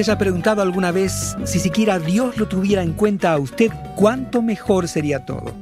¿Se ha preguntado alguna vez si siquiera Dios lo tuviera en cuenta a usted, cuánto mejor sería todo?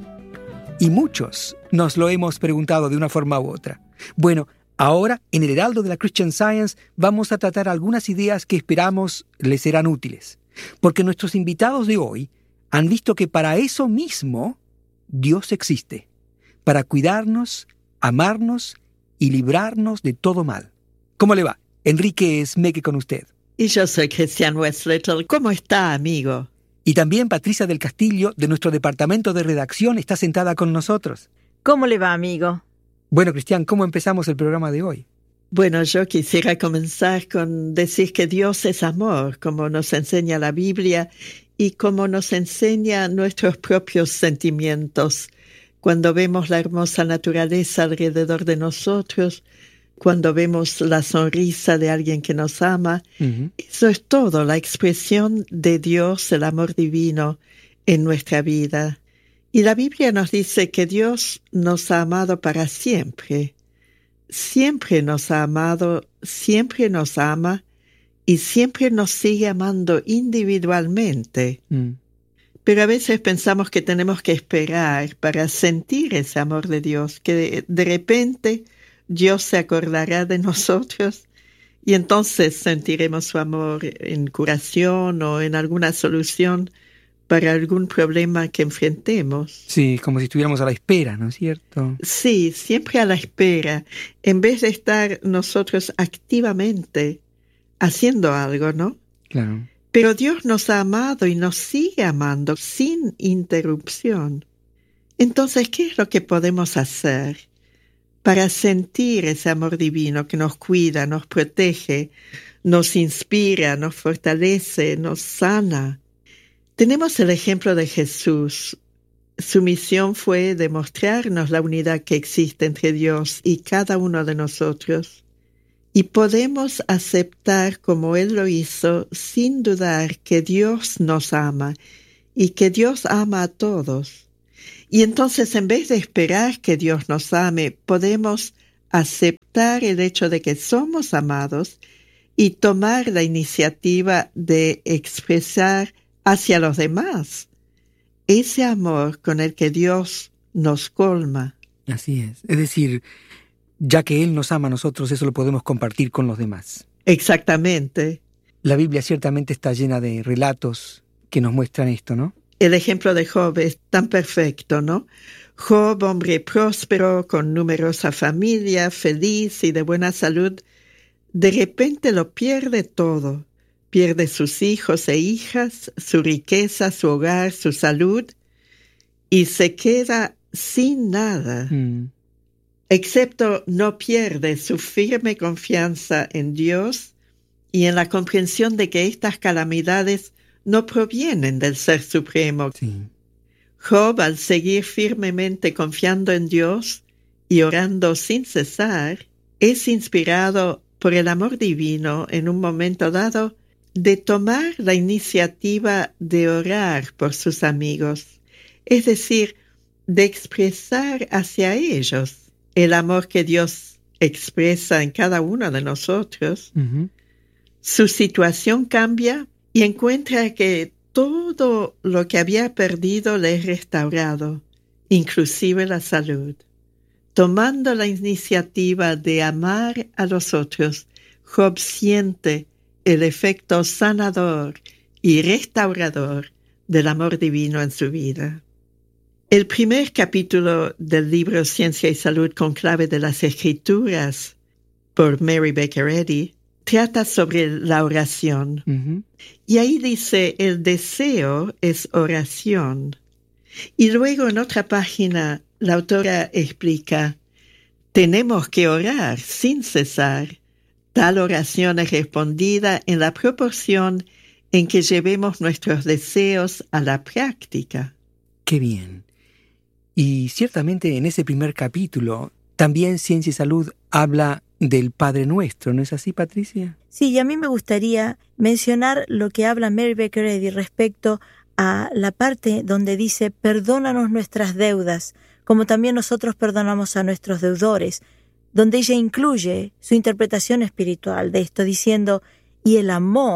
Y muchos nos lo hemos preguntado de una forma u otra. Bueno, ahora en el Heraldo de la Christian Science vamos a tratar algunas ideas que esperamos les serán útiles. Porque nuestros invitados de hoy han visto que para eso mismo Dios existe. Para cuidarnos, amarnos y librarnos de todo mal. ¿Cómo le va? Enrique Smeke con usted. Y yo soy Christian Westlitter. ¿Cómo está, amigo? Y también Patricia del Castillo, de nuestro departamento de redacción, está sentada con nosotros. ¿Cómo le va, amigo? Bueno, Cristian, ¿cómo empezamos el programa de hoy? Bueno, yo quisiera comenzar con decir que Dios es amor, como nos enseña la Biblia y como nos enseña nuestros propios sentimientos. Cuando vemos la hermosa naturaleza alrededor de nosotros, cuando vemos la sonrisa de alguien que nos ama, eso es todo, la expresión de Dios, el amor divino en nuestra vida. Y la Biblia nos dice que Dios nos ha amado para siempre. Siempre nos ha amado, siempre nos ama y siempre nos sigue amando individualmente. Pero a veces pensamos que tenemos que esperar para sentir ese amor de Dios, que de repente Dios se acordará de nosotros y entonces sentiremos su amor en curación o en alguna solución para algún problema que enfrentemos. Sí, como si estuviéramos a la espera, ¿no es cierto? Sí, siempre a la espera, en vez de estar nosotros activamente haciendo algo, ¿no? Claro. Pero Dios nos ha amado y nos sigue amando sin interrupción. Entonces, ¿qué es lo que podemos hacer para sentir ese amor divino que nos cuida, nos protege, nos inspira, nos fortalece, nos sana? Tenemos el ejemplo de Jesús. Su misión fue demostrarnos la unidad que existe entre Dios y cada uno de nosotros. Y podemos aceptar como Él lo hizo sin dudar que Dios nos ama y que Dios ama a todos. Y entonces, en vez de esperar que Dios nos ame, podemos aceptar el hecho de que somos amados y tomar la iniciativa de expresar hacia los demás ese amor con el que Dios nos colma. Así es. Es decir, ya que Él nos ama a nosotros, eso lo podemos compartir con los demás. Exactamente. La Biblia ciertamente está llena de relatos que nos muestran esto, ¿no? El ejemplo de Job es tan perfecto, ¿no? Job, hombre próspero, con numerosa familia, feliz y de buena salud, de repente lo pierde todo. Pierde sus hijos e hijas, su riqueza, su hogar, su salud, y se queda sin nada. Excepto no pierde su firme confianza en Dios y en la comprensión de que estas calamidades no provienen del Ser Supremo. Sí. Job, al seguir firmemente confiando en Dios y orando sin cesar, es inspirado por el amor divino en un momento dado de tomar la iniciativa de orar por sus amigos, es decir, de expresar hacia ellos el amor que Dios expresa en cada uno de nosotros. Su situación cambia y encuentra que todo lo que había perdido le es restaurado, inclusive la salud. Tomando la iniciativa de amar a los otros, Job siente el efecto sanador y restaurador del amor divino en su vida. El primer capítulo del libro Ciencia y Salud con clave de las Escrituras, por Mary Baker Eddy, trata sobre la oración. Y ahí dice, el deseo es oración. Y luego en otra página, la autora explica, tenemos que orar sin cesar. Tal oración es respondida en la proporción en que llevemos nuestros deseos a la práctica. ¡Qué bien! Y ciertamente en ese primer capítulo, también Ciencia y Salud habla del Padre Nuestro, ¿no es así, Patricia? Sí, y a mí me gustaría mencionar lo que habla Mary Baker Eddy respecto a la parte donde dice, perdónanos nuestras deudas, como también nosotros perdonamos a nuestros deudores, donde ella incluye su interpretación espiritual de esto, diciendo, y el amor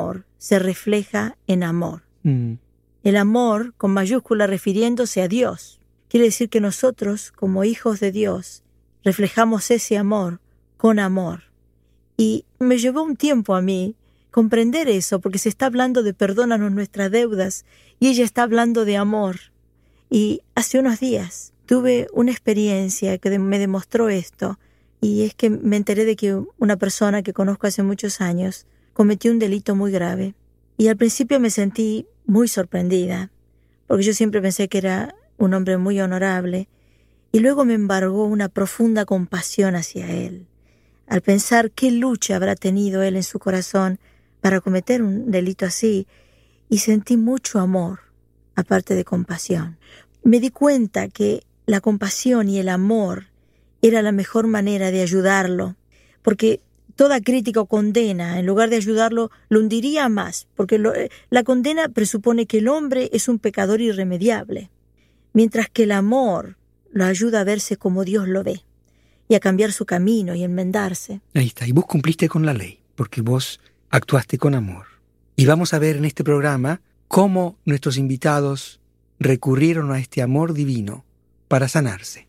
se refleja en amor. El amor con mayúscula refiriéndose a Dios. Quiere decir que nosotros, como hijos de Dios, reflejamos ese amor con amor. Y me llevó un tiempo a mí comprender eso, porque se está hablando de perdónanos nuestras deudas y ella está hablando de amor. Y hace unos días tuve una experiencia que me demostró esto, y es que me enteré de que una persona que conozco hace muchos años cometió un delito muy grave. Y al principio me sentí muy sorprendida, porque yo siempre pensé que era un hombre muy honorable, y luego me embargó una profunda compasión hacia él, al pensar qué lucha habrá tenido él en su corazón para cometer un delito así, y sentí mucho amor, aparte de compasión. Me di cuenta que la compasión y el amor era la mejor manera de ayudarlo, porque toda crítica o condena, en lugar de ayudarlo, lo hundiría más, porque la condena presupone que el hombre es un pecador irremediable, mientras que el amor lo ayuda a verse como Dios lo ve y a cambiar su camino y enmendarse. Ahí está, y vos cumpliste con la ley, porque vos actuaste con amor. Y vamos a ver en este programa cómo nuestros invitados recurrieron a este amor divino para sanarse.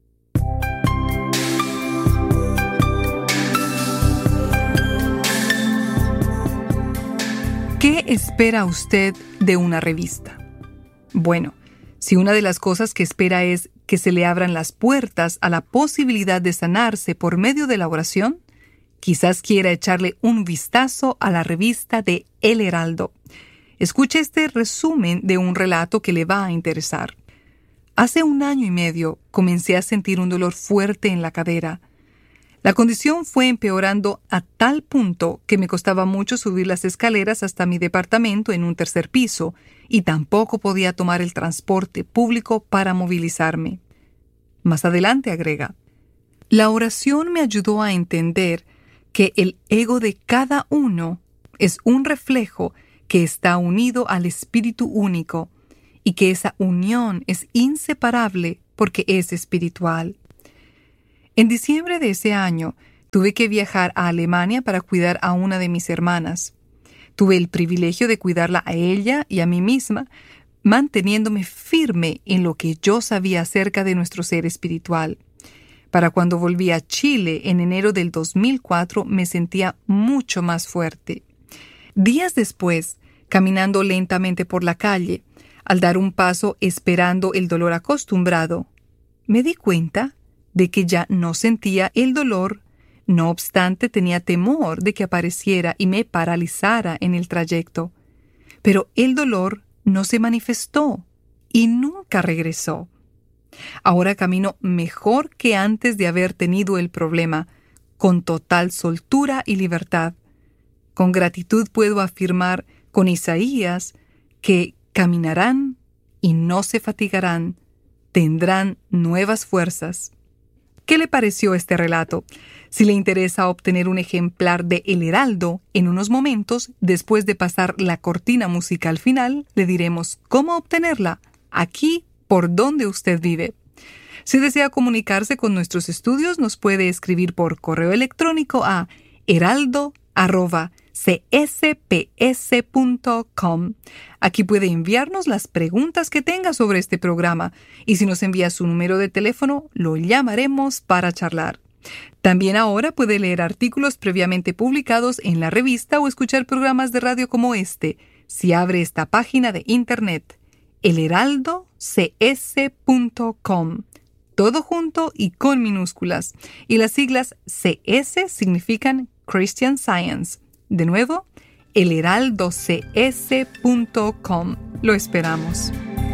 ¿Qué espera usted de una revista? Bueno, si una de las cosas que espera es que se le abran las puertas a la posibilidad de sanarse por medio de la oración, quizás quiera echarle un vistazo a la revista de El Heraldo. Escuche este resumen de un relato que le va a interesar. Hace 1 año y medio comencé a sentir un dolor fuerte en la cadera. La condición fue empeorando a tal punto que me costaba mucho subir las escaleras hasta mi departamento en un 3er piso y tampoco podía tomar el transporte público para movilizarme. Más adelante agrega: la oración me ayudó a entender que el ego de cada uno es un reflejo que está unido al Espíritu único y que esa unión es inseparable porque es espiritual. En diciembre de ese año, tuve que viajar a Alemania para cuidar a una de mis hermanas. Tuve el privilegio de cuidarla a ella y a mí misma, manteniéndome firme en lo que yo sabía acerca de nuestro ser espiritual. Para cuando volví a Chile en enero del 2004, me sentía mucho más fuerte. Días después, caminando lentamente por la calle, al dar un paso esperando el dolor acostumbrado, me di cuenta de que ya no sentía el dolor, no obstante tenía temor de que apareciera y me paralizara en el trayecto. Pero el dolor no se manifestó y nunca regresó. Ahora camino mejor que antes de haber tenido el problema, con total soltura y libertad. Con gratitud puedo afirmar con Isaías que caminarán y no se fatigarán, tendrán nuevas fuerzas. ¿Qué le pareció este relato? Si le interesa obtener un ejemplar de El Heraldo, en unos momentos, después de pasar la cortina musical final, le diremos cómo obtenerla, aquí por donde usted vive. Si desea comunicarse con nuestros estudios, nos puede escribir por correo electrónico a heraldo@csps.com. Aquí puede enviarnos las preguntas que tenga sobre este programa y si nos envía su número de teléfono, lo llamaremos para charlar. También ahora puede leer artículos previamente publicados en la revista o escuchar programas de radio como este, si abre esta página de internet, elheraldocs.com. Todo junto y con minúsculas. Y las siglas CS significan Christian Science. De nuevo, elheraldocs.com. Lo esperamos.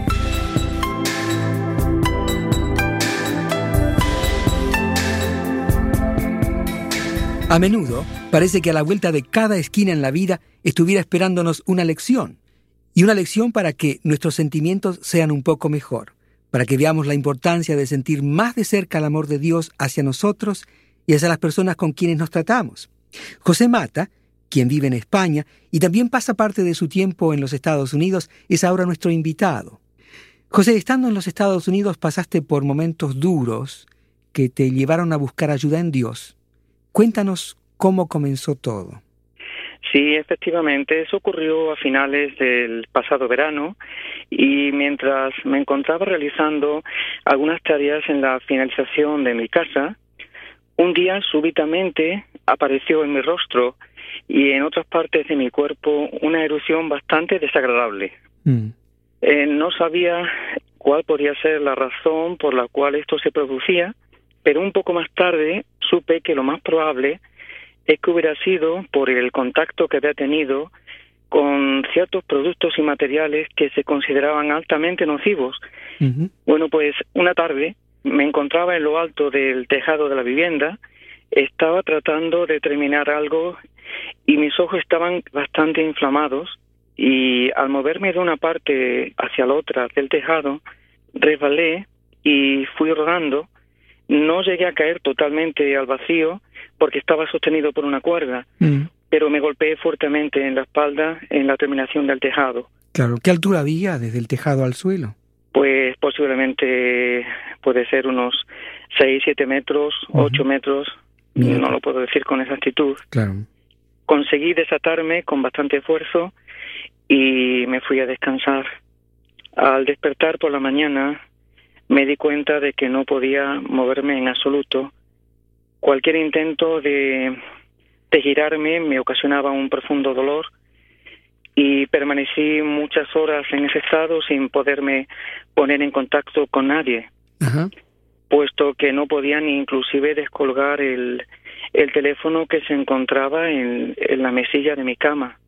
A menudo parece que a la vuelta de cada esquina en la vida estuviera esperándonos una lección. Y una lección para que nuestros sentimientos sean un poco mejor, para que veamos la importancia de sentir más de cerca el amor de Dios hacia nosotros y hacia las personas con quienes nos tratamos. José Mata, quien vive en España y también pasa parte de su tiempo en los Estados Unidos, es ahora nuestro invitado. José, estando en los Estados Unidos pasaste por momentos duros que te llevaron a buscar ayuda en Dios. Cuéntanos cómo comenzó todo. Sí, efectivamente, eso ocurrió a finales del pasado verano y mientras me encontraba realizando algunas tareas en la finalización de mi casa, un día súbitamente apareció en mi rostro y en otras partes de mi cuerpo una erupción bastante desagradable. No sabía cuál podía ser la razón por la cual esto se producía, pero un poco más tarde supe que lo más probable es que hubiera sido por el contacto que había tenido con ciertos productos y materiales que se consideraban altamente nocivos. Bueno, pues una tarde me encontraba en lo alto del tejado de la vivienda, estaba tratando de terminar algo y mis ojos estaban bastante inflamados y al moverme de una parte hacia la otra del tejado, resbalé y fui rodando. No llegué a caer totalmente al vacío porque estaba sostenido por una cuerda, pero me golpeé fuertemente en la espalda en la terminación del tejado. Claro, ¿qué altura había desde el tejado al suelo? Pues posiblemente puede ser unos 6, 7 metros, 8 metros, no lo puedo decir con exactitud. Claro. Conseguí desatarme con bastante esfuerzo y me fui a descansar. Al despertar por la mañana me di cuenta de que no podía moverme en absoluto. Cualquier intento de girarme me ocasionaba un profundo dolor y permanecí muchas horas en ese estado sin poderme poner en contacto con nadie, puesto que no podía ni inclusive descolgar el teléfono que se encontraba en la mesilla de mi cama.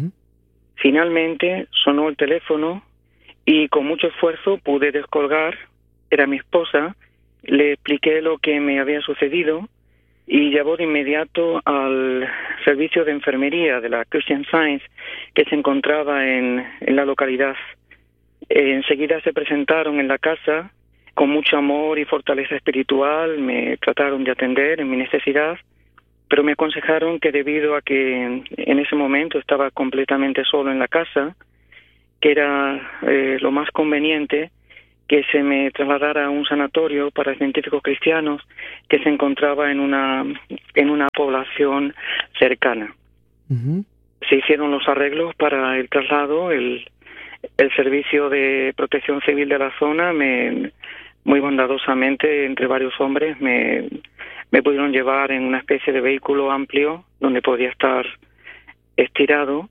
Finalmente sonó el teléfono y con mucho esfuerzo pude descolgar. Era mi esposa. Le expliqué lo que me había sucedido y llamó de inmediato al servicio de enfermería de la Christian Science que se encontraba en la localidad. Enseguida se presentaron en la casa con mucho amor y fortaleza espiritual, me trataron de atender en mi necesidad, pero me aconsejaron que debido a que en ese momento estaba completamente solo en la casa, que era lo más conveniente que se me trasladara a un sanatorio para científicos cristianos que se encontraba en una población cercana. Se hicieron los arreglos para el traslado, el servicio de protección civil de la zona muy bondadosamente, entre varios hombres, me pudieron llevar en una especie de vehículo amplio donde podía estar estirado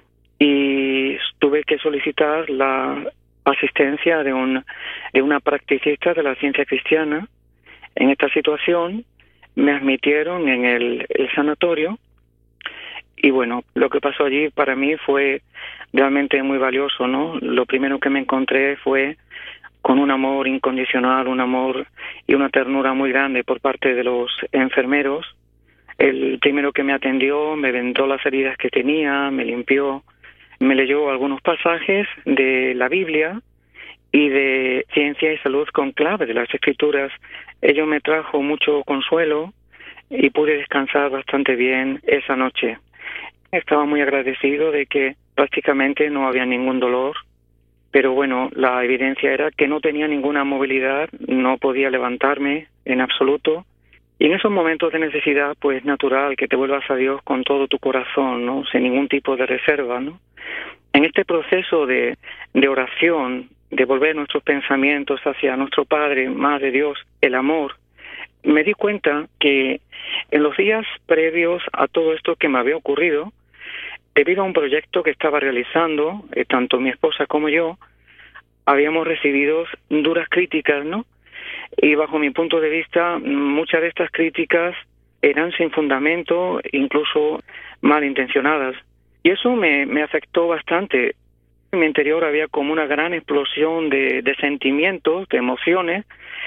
y tuve que solicitar la asistencia de una practicista de la ciencia cristiana. En esta situación me admitieron en el sanatorio y bueno, lo que pasó allí para mí fue realmente muy valioso, ¿no? Lo primero que me encontré fue con un amor incondicional, un amor y una ternura muy grande por parte de los enfermeros. El primero que me atendió me vendó las heridas que tenía, me limpió, me leyó algunos pasajes de la Biblia y de Ciencia y Salud con clave de las Escrituras. Ello me trajo mucho consuelo y pude descansar bastante bien esa noche. Estaba muy agradecido de que prácticamente no había ningún dolor, pero bueno, la evidencia era que no tenía ninguna movilidad, no podía levantarme en absoluto. Y en esos momentos de necesidad, pues natural que te vuelvas a Dios con todo tu corazón, ¿no? Sin ningún tipo de reserva, ¿no? En este proceso de oración, de volver nuestros pensamientos hacia nuestro Padre, Madre Dios, el amor, me di cuenta que en los días previos a todo esto que me había ocurrido, debido a un proyecto que estaba realizando, tanto mi esposa como yo, habíamos recibido duras críticas, ¿no? Y bajo mi punto de vista, muchas de estas críticas eran sin fundamento, incluso malintencionadas. Y eso me afectó bastante. En mi interior había como una gran explosión de sentimientos, de emociones,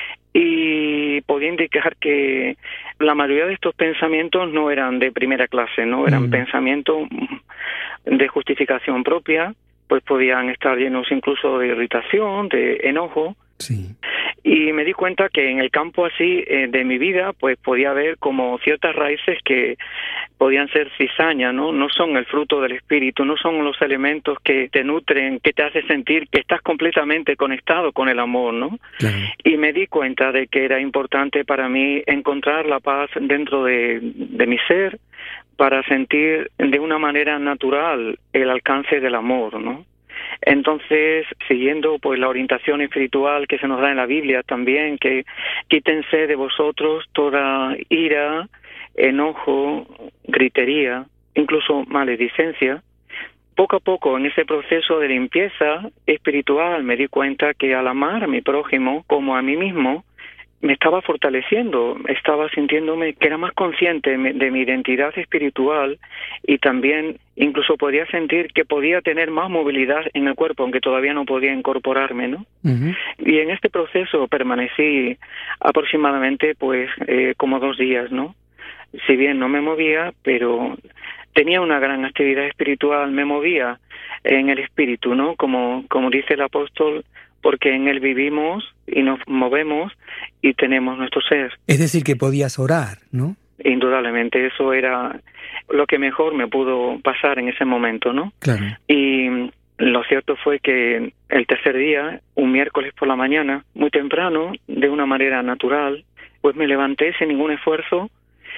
y podía indicar que la mayoría de estos pensamientos no eran de primera clase, no eran pensamientos de justificación propia, pues podían estar llenos incluso de irritación, de enojo. Sí. Y me di cuenta que en el campo así de mi vida, pues podía haber como ciertas raíces que podían ser cizaña, ¿no? No son el fruto del espíritu, no son los elementos que te nutren, que te hace sentir que estás completamente conectado con el amor, ¿no? Claro. Y me di cuenta de que era importante para mí encontrar la paz dentro de mi ser, para sentir de una manera natural el alcance del amor, ¿no? Entonces, siguiendo pues la orientación espiritual que se nos da en la Biblia también, que quítense de vosotros toda ira, enojo, gritería, incluso maledicencia. Poco a poco, en ese proceso de limpieza espiritual, me di cuenta que al amar a mi prójimo como a mí mismo, me estaba fortaleciendo, estaba sintiéndome que era más consciente de mi identidad espiritual y también incluso podía sentir que podía tener más movilidad en el cuerpo, aunque todavía no podía incorporarme, ¿no? Uh-huh. Y en este proceso permanecí aproximadamente pues como 2 días, ¿no? Si bien no me movía, pero tenía una gran actividad espiritual, me movía en el espíritu, ¿no? Como dice el apóstol, porque en él vivimos y nos movemos y tenemos nuestro ser. Es decir, que podías orar, ¿no? Indudablemente, eso era lo que mejor me pudo pasar en ese momento, ¿no? Claro. Y lo cierto fue que el tercer día, un miércoles por la mañana, muy temprano, de una manera natural, pues me levanté sin ningún esfuerzo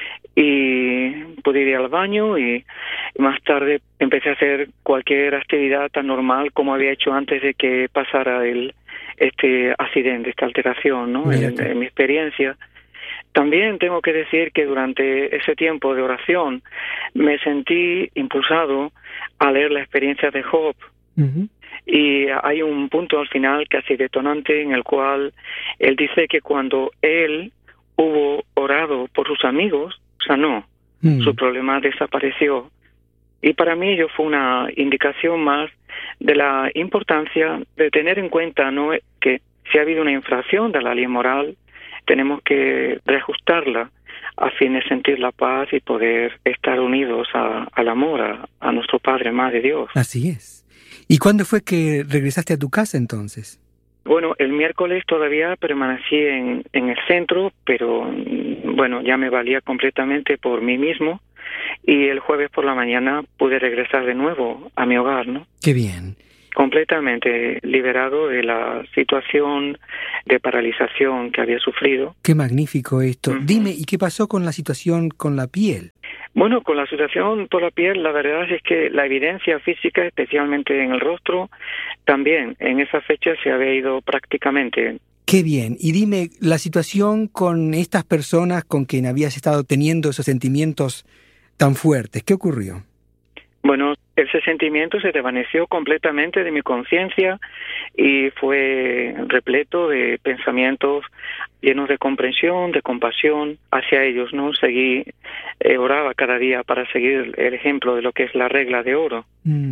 y pude ir al baño y más tarde empecé a hacer cualquier actividad tan normal como había hecho antes de que pasara este accidente, esta alteración, ¿no? En mi experiencia. También tengo que decir que durante ese tiempo de oración me sentí impulsado a leer la experiencia de Job. Uh-huh. Y hay un punto al final casi detonante en el cual él dice que cuando él hubo orado por sus amigos, sanó, su problema desapareció. Y para mí ello fue una indicación más de la importancia de tener en cuenta, ¿no?, que si ha habido una infracción de la ley moral, tenemos que reajustarla a fin de sentir la paz y poder estar unidos al amor, a nuestro Padre, Madre Dios. Así es. ¿Y cuándo fue que regresaste a tu casa entonces? Bueno, el miércoles todavía permanecí en el centro, pero bueno, ya me valía completamente por mí mismo y el jueves por la mañana pude regresar de nuevo a mi hogar, ¿no? Qué bien. Completamente liberado de la situación de paralización que había sufrido. Qué magnífico esto. Uh-huh. Dime, ¿y qué pasó con la situación con la piel? Bueno, con la situación por la piel, la verdad es que la evidencia física, especialmente en el rostro, también en esa fecha se había ido prácticamente. Qué bien. Y dime, la situación con estas personas con quien habías estado teniendo esos sentimientos tan fuertes, ¿qué ocurrió? Bueno, ese sentimiento se desvaneció completamente de mi conciencia y fue repleto de pensamientos llenos de comprensión, de compasión hacia ellos, ¿no? Oraba cada día para seguir el ejemplo de lo que es la regla de oro.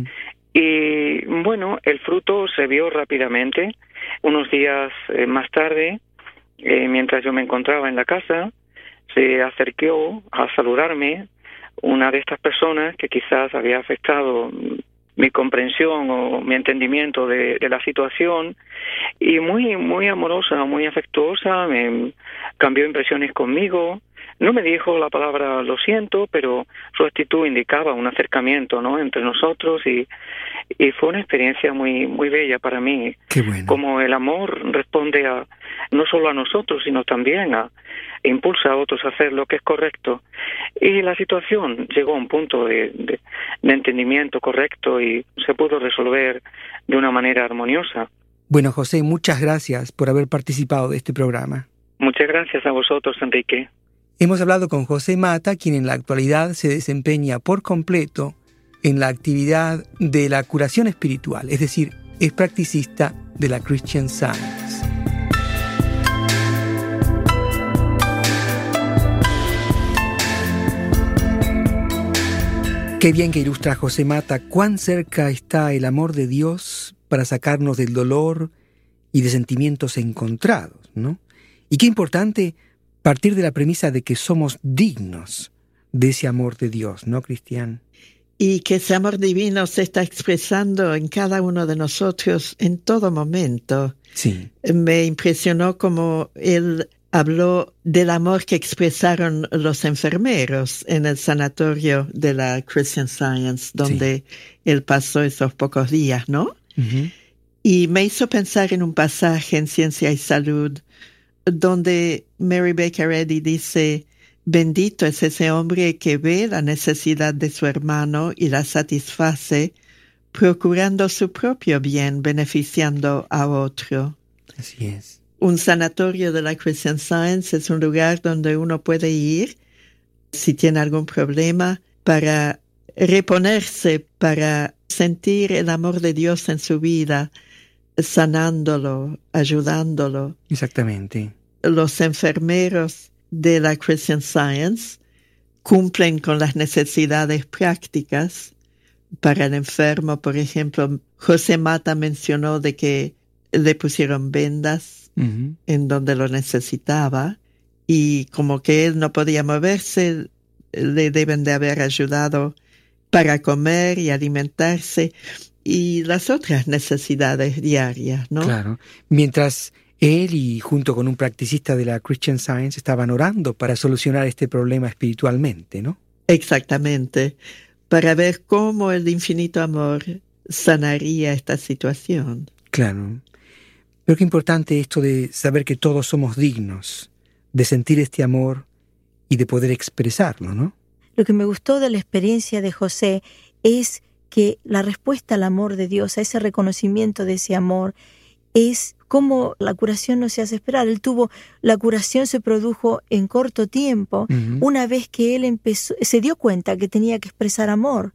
Y bueno, el fruto se vio rápidamente. Unos días más tarde, mientras yo me encontraba en la casa, se acercó a saludarme una de estas personas que quizás había afectado mi comprensión o mi entendimiento de la situación, y muy amorosa, muy afectuosa, me cambió impresiones conmigo. No me dijo la palabra lo siento, pero su actitud indicaba un acercamiento, ¿no?, entre nosotros y fue una experiencia muy bella para mí. Qué bueno. Como el amor responde no solo a nosotros, sino también impulsa a otros a hacer lo que es correcto. Y la situación llegó a un punto de entendimiento correcto y se pudo resolver de una manera armoniosa. Bueno, José, muchas gracias por haber participado de este programa. Muchas gracias a vosotros, Enrique. Hemos hablado con José Mata, quien en la actualidad se desempeña por completo en la actividad de la curación espiritual, es decir, es practicista de la Christian Science. Qué bien que ilustra José Mata cuán cerca está el amor de Dios para sacarnos del dolor y de sentimientos encontrados, ¿no? Y qué importante partir de la premisa de que somos dignos de ese amor de Dios, ¿no, Cristian? Y que ese amor divino se está expresando en cada uno de nosotros en todo momento. Sí. Me impresionó como él habló del amor que expresaron los enfermeros en el sanatorio de la Christian Science, donde él pasó esos pocos días, ¿no? Uh-huh. Y me hizo pensar en un pasaje en Ciencia y Salud, donde Mary Baker Eddy dice: Bendito es ese hombre que ve la necesidad de su hermano y la satisface, procurando su propio bien, beneficiando a otro. Así es. Un sanatorio de la Christian Science es un lugar donde uno puede ir si tiene algún problema para reponerse, para sentir el amor de Dios en su vida, sanándolo, ayudándolo. Exactamente. Los enfermeros de la Christian Science cumplen con las necesidades prácticas para el enfermo. Por ejemplo, José Mata mencionó de que le pusieron vendas en donde lo necesitaba, y como que él no podía moverse, le deben de haber ayudado para comer y alimentarse y las otras necesidades diarias, ¿no? Claro. Mientras él y junto con un practicista de la Christian Science estaban orando para solucionar este problema espiritualmente, ¿no? Exactamente, para ver cómo el infinito amor sanaría esta situación. Claro. Pero qué importante esto de saber que todos somos dignos de sentir este amor y de poder expresarlo, ¿no? Lo que me gustó de la experiencia de José es que la respuesta al amor de Dios, a ese reconocimiento de ese amor, es como la curación no se hace esperar. La curación se produjo en corto tiempo, una vez que él se dio cuenta que tenía que expresar amor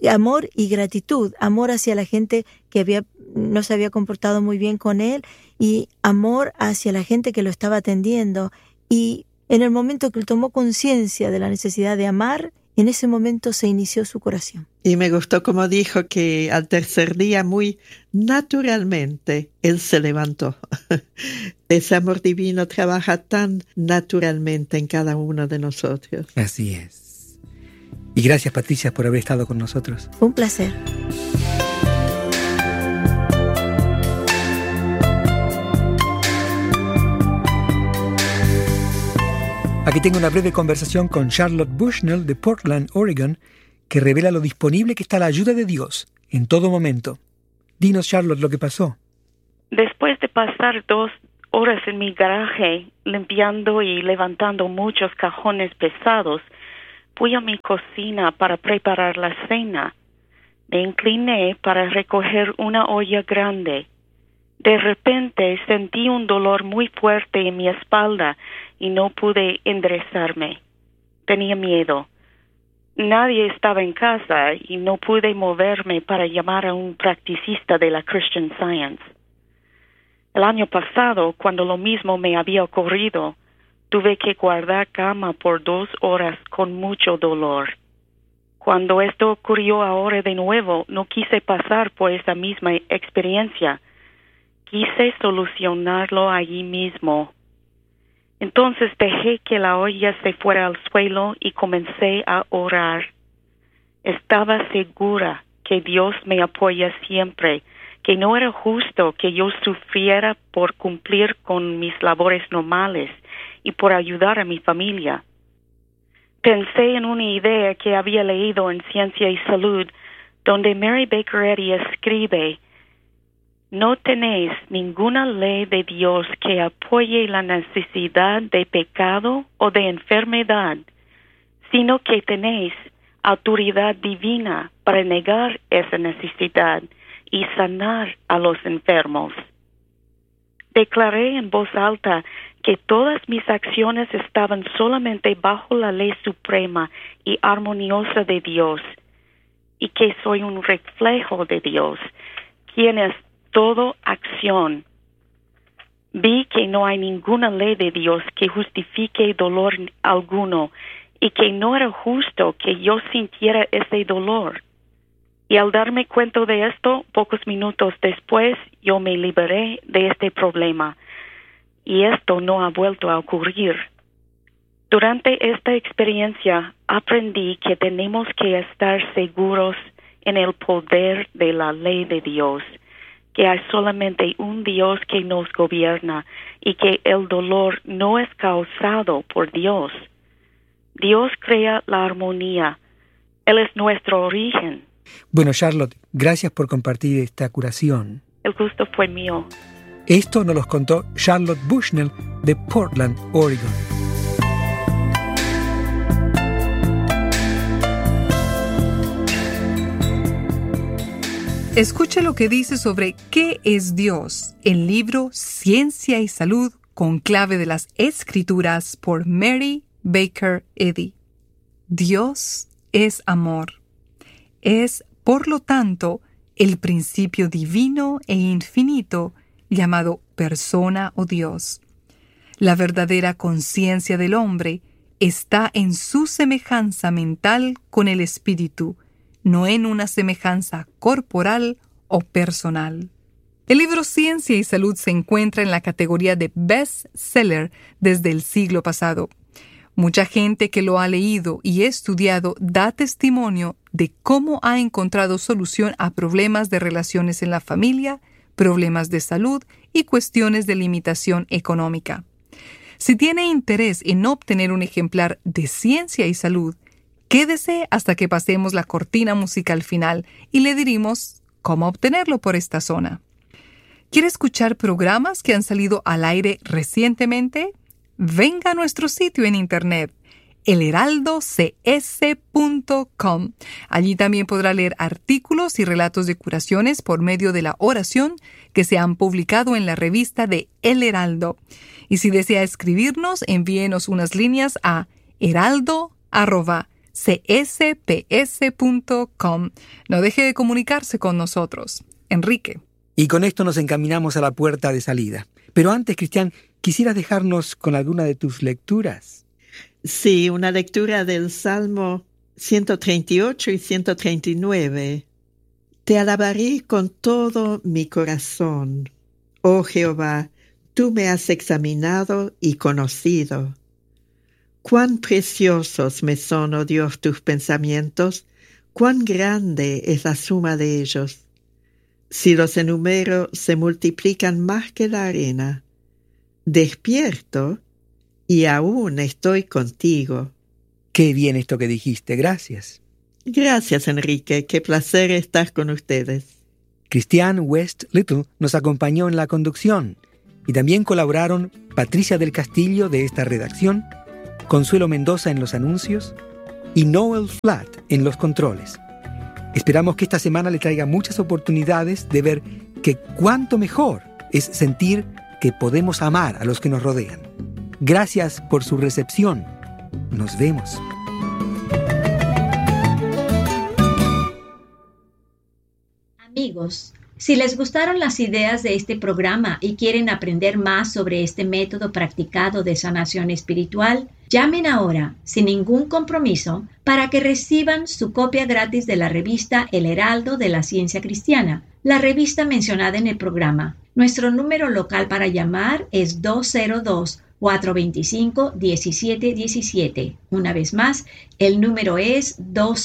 y gratitud, amor hacia la gente que no se había comportado muy bien con él, y amor hacia la gente que lo estaba atendiendo. Y en el momento que él tomó conciencia de la necesidad de amar, en ese momento se inició su curación. Y me gustó como dijo que al tercer día, muy naturalmente, él se levantó. Ese amor divino trabaja tan naturalmente en cada uno de nosotros. Así es. Y gracias, Patricia, por haber estado con nosotros. Fue un placer. Aquí tengo una breve conversación con Charlotte Bushnell de Portland, Oregon, que revela lo disponible que está la ayuda de Dios en todo momento. Dinos, Charlotte, lo que pasó. Después de pasar 2 horas en mi garaje limpiando y levantando muchos cajones pesados, fui a mi cocina para preparar la cena. Me incliné para recoger una olla grande. De repente sentí un dolor muy fuerte en mi espalda y no pude enderezarme. Tenía miedo. Nadie estaba en casa y no pude moverme para llamar a un practicista de la Christian Science. El año pasado, cuando lo mismo me había ocurrido, tuve que guardar cama por 2 horas con mucho dolor. Cuando esto ocurrió ahora de nuevo, no quise pasar por esa misma experiencia. Quise solucionarlo allí mismo. Entonces dejé que la olla se fuera al suelo y comencé a orar. Estaba segura que Dios me apoya siempre, que no era justo que yo sufriera por cumplir con mis labores normales y por ayudar a mi familia. Pensé en una idea que había leído en Ciencia y Salud, donde Mary Baker Eddy escribe: no tenéis ninguna ley de Dios que apoye la necesidad de pecado o de enfermedad, sino que tenéis autoridad divina para negar esa necesidad y sanar a los enfermos. Declaré en voz alta que todas mis acciones estaban solamente bajo la ley suprema y armoniosa de Dios, y que soy un reflejo de Dios, quien es toda acción. Vi que no hay ninguna ley de Dios que justifique dolor alguno y que no era justo que yo sintiera ese dolor. Y al darme cuenta de esto, pocos minutos después, yo me liberé de este problema. Y esto no ha vuelto a ocurrir. Durante esta experiencia, aprendí que tenemos que estar seguros en el poder de la ley de Dios, que hay solamente un Dios que nos gobierna y que el dolor no es causado por Dios. Dios crea la armonía. Él es nuestro origen. Bueno, Charlotte, gracias por compartir esta curación. El gusto fue mío. Esto nos lo contó Charlotte Bushnell de Portland, Oregon. Escuche lo que dice sobre qué es Dios, el libro Ciencia y Salud con clave de las Escrituras por Mary Baker Eddy. Dios es amor. Es, por lo tanto, el principio divino e infinito llamado persona o Dios. La verdadera conciencia del hombre está en su semejanza mental con el espíritu, no en una semejanza corporal o personal. El libro Ciencia y Salud se encuentra en la categoría de best-seller desde el siglo pasado. Mucha gente que lo ha leído y estudiado da testimonio de cómo ha encontrado solución a problemas de relaciones en la familia, problemas de salud y cuestiones de limitación económica. Si tiene interés en obtener un ejemplar de Ciencia y Salud, quédese hasta que pasemos la cortina musical final y le diremos cómo obtenerlo por esta zona. ¿Quiere escuchar programas que han salido al aire recientemente? Venga a nuestro sitio en internet, elheraldocs.com. Allí también podrá leer artículos y relatos de curaciones por medio de la oración que se han publicado en la revista de El Heraldo. Y si desea escribirnos, envíenos unas líneas a heraldo@csps.com. No deje de comunicarse con nosotros. Enrique. Y con esto nos encaminamos a la puerta de salida. Pero antes, Cristian, ¿quisieras dejarnos con alguna de tus lecturas? Sí, una lectura del Salmo 138 y 139. Te alabaré con todo mi corazón. Oh Jehová, tú me has examinado y conocido. Cuán preciosos me son, oh Dios, tus pensamientos, cuán grande es la suma de ellos. Si los enumero, se multiplican más que la arena. Despierto y aún estoy contigo. Qué bien esto que dijiste, gracias. Gracias, Enrique, qué placer estar con ustedes. Christian West Little nos acompañó en la conducción y también colaboraron Patricia del Castillo de esta redacción, Consuelo Mendoza en los anuncios y Noel Flatt en los controles. Esperamos que esta semana le traiga muchas oportunidades de ver que cuánto mejor es sentir que podemos amar a los que nos rodean. Gracias por su recepción. Nos vemos. Amigos, si les gustaron las ideas de este programa y quieren aprender más sobre este método practicado de sanación espiritual, llamen ahora, sin ningún compromiso, para que reciban su copia gratis de la revista El Heraldo de la Ciencia Cristiana, la revista mencionada en el programa. Nuestro número local para llamar es 202-425-1717. Una vez más, el número es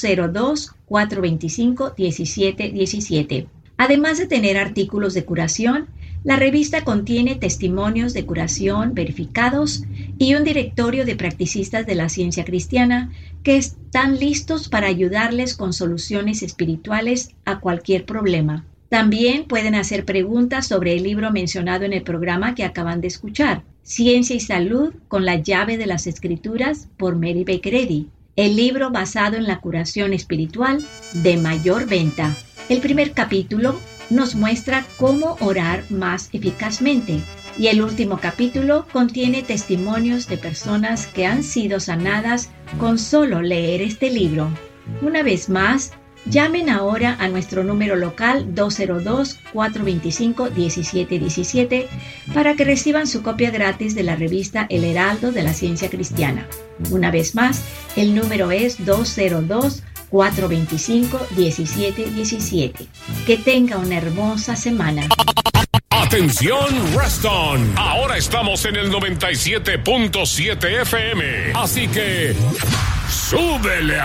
202-425-1717. Además de tener artículos de curación, la revista contiene testimonios de curación verificados y un directorio de practicistas de la ciencia cristiana que están listos para ayudarles con soluciones espirituales a cualquier problema. También pueden hacer preguntas sobre el libro mencionado en el programa que acaban de escuchar, Ciencia y Salud con la llave de las Escrituras por Mary Baker Eddy, el libro basado en la curación espiritual de mayor venta. El primer capítulo nos muestra cómo orar más eficazmente y el último capítulo contiene testimonios de personas que han sido sanadas con solo leer este libro. Una vez más, llamen ahora a nuestro número local 202-425-1717 para que reciban su copia gratis de la revista El Heraldo de la Ciencia Cristiana. Una vez más, el número es 202-425-1717. Que tenga una hermosa semana. Atención, Reston. Ahora estamos en el 97.7 FM. Así que súbele